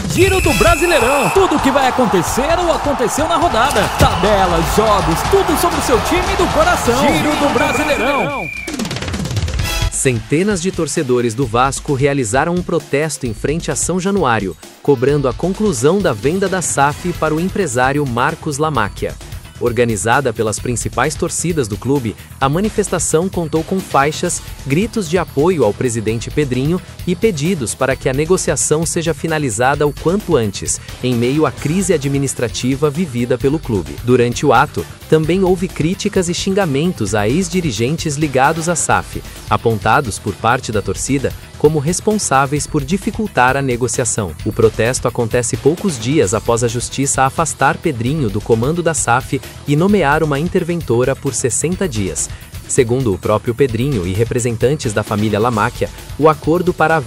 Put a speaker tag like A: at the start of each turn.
A: Giro do Brasileirão. Tudo o que vai acontecer ou aconteceu na rodada. Tabelas, jogos, tudo sobre o seu time do coração. Giro do Brasileirão.
B: Centenas de torcedores do Vasco realizaram um protesto em frente a São Januário, cobrando a conclusão da venda da SAF para o empresário Marcos Lamáquia. Organizada pelas principais torcidas do clube, a manifestação contou com faixas, gritos de apoio ao presidente Pedrinho e pedidos para que a negociação seja finalizada o quanto antes, em meio à crise administrativa vivida pelo clube. Durante o ato, também houve críticas e xingamentos a ex-dirigentes ligados à SAF, apontados por parte da torcida como responsáveis por dificultar a negociação. O protesto acontece poucos dias após a justiça afastar Pedrinho do comando da SAF e nomear uma interventora por 60 dias. Segundo o próprio Pedrinho e representantes da família Lamáquia, o acordo para a